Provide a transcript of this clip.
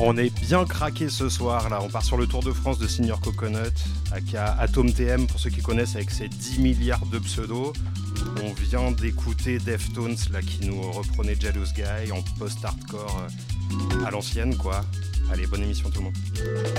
On est bien craqué ce soir là, on part sur le Tour de France de Senior Coconut, aka Atom TM pour ceux qui connaissent avec ses 10 milliards de pseudos. On vient d'écouter Deftones là qui nous reprenait Jealous Guy en post-hardcore à l'ancienne quoi. Allez, bonne émission tout le monde.